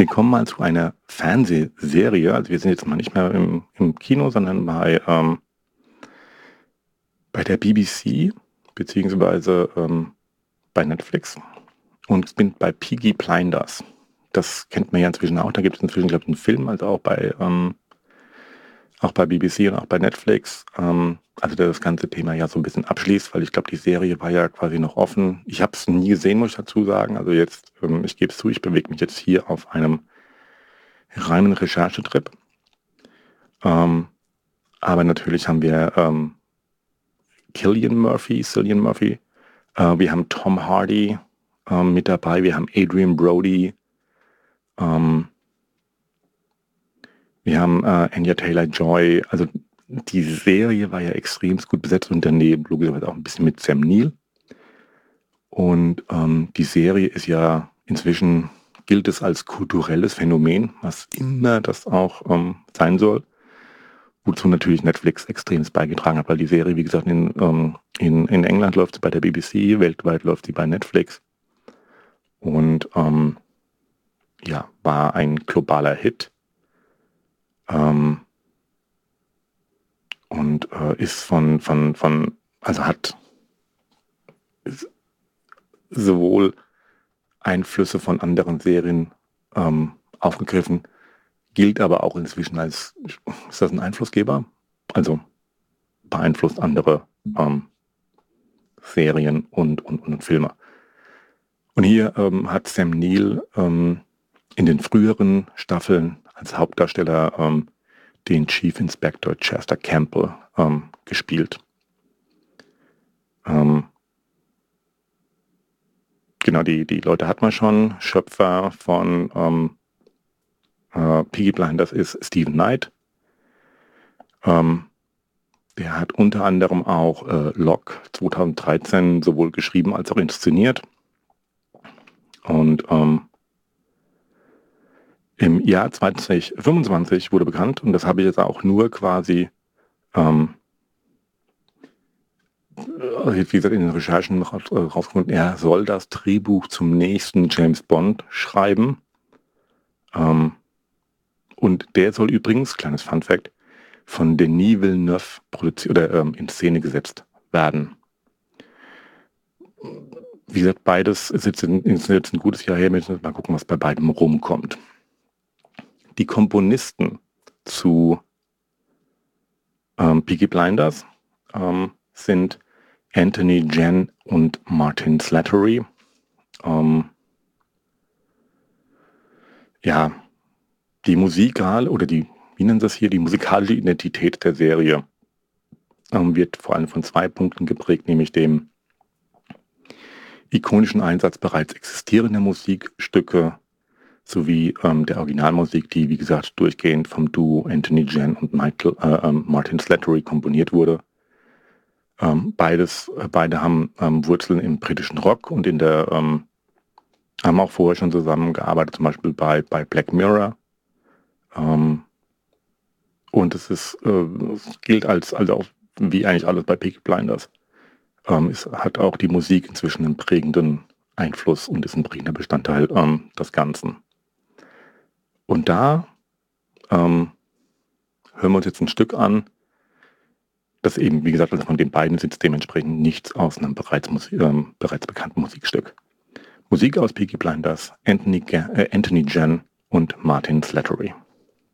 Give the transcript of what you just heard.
Wir kommen mal zu einer Fernsehserie. Also wir sind jetzt mal nicht mehr im Kino, sondern bei der BBC beziehungsweise bei Netflix und bin bei Peaky Blinders. Das kennt man ja inzwischen auch. Da gibt es inzwischen, glaube ich, einen Film, also auch bei BBC und auch bei Netflix. Also der das ganze Thema ja so ein bisschen abschließt, weil ich glaube, die Serie war ja quasi noch offen. Ich habe es nie gesehen, muss ich dazu sagen. Also jetzt, ich gebe es zu, ich bewege mich jetzt hier auf einem reinen Recherchetrip. Ähm, aber natürlich haben wir Cillian Murphy. Wir haben Tom Hardy mit dabei. Wir haben Adrian Brody. Ähm, wir haben Anya Taylor-Joy. Also die Serie war ja extrem gut besetzt und daneben logischerweise auch ein bisschen mit Sam Neill. Und die Serie ist ja inzwischen, gilt es als kulturelles Phänomen, was immer das auch sein soll. Wozu natürlich Netflix extremst beigetragen hat, weil die Serie, wie gesagt, in England läuft sie bei der BBC, weltweit läuft sie bei Netflix. Und ja, war ein globaler Hit. Und ist also hat sowohl Einflüsse von anderen Serien aufgegriffen, gilt aber auch inzwischen als, ist das ein Einflussgeber? Also beeinflusst andere Serien und Filme. Und hier hat Sam Neill in den früheren Staffeln als Hauptdarsteller den Chief Inspector Chester Campbell gespielt. Genau, die Leute hat man schon. Schöpfer von Peaky Blinders ist Stephen Knight. Der hat unter anderem auch Locke 2013 sowohl geschrieben als auch inszeniert. Und im Jahr 2025 wurde bekannt, und das habe ich jetzt auch nur quasi, wie gesagt, in den Recherchen rausgefunden, er soll das Drehbuch zum nächsten James Bond schreiben. Und der soll übrigens, kleines Funfact, von Denis Villeneuve in Szene gesetzt werden. Wie gesagt, beides ist jetzt ein gutes Jahr her. Mal gucken, was bei beidem rumkommt. Die Komponisten zu Peaky Blinders sind Anthony Jen und Martin Slattery. Ja, die wie nennen sie das hier, die musikalische Identität der Serie wird vor allem von 2 Punkten geprägt, nämlich dem ikonischen Einsatz bereits existierender Musikstücke sowie der Originalmusik, die, wie gesagt, durchgehend vom Duo Anthony Jen und Martin Slattery komponiert wurde. Beide haben Wurzeln im britischen Rock und haben auch vorher schon zusammengearbeitet, zum Beispiel bei Black Mirror. Und es gilt also wie eigentlich alles bei Peaky Blinders. Es hat auch die Musik inzwischen einen prägenden Einfluss und ist ein prägender Bestandteil des Ganzen. Und da hören wir uns jetzt ein Stück an, das eben, wie gesagt, also von den beiden sitzt dementsprechend nichts aus einem bereits bekannten Musikstück. Musik aus Peaky Blinders, Anthony Jen und Martin Slattery.